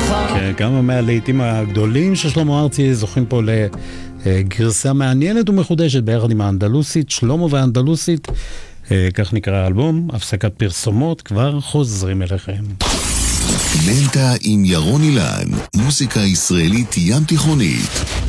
כמה מהלהיטים הגדולים של שלמה ארצי זוכים פה לגרסה מעניינת ומחודשת ביחד עם האנדלוסית, שלמה והאנדלוסית, כך נקרא האלבום. הפסקת פרסומות, כבר חוזרים אליכם. מנטה עם ירון אילן, מוזיקה ישראלית ים תיכונית.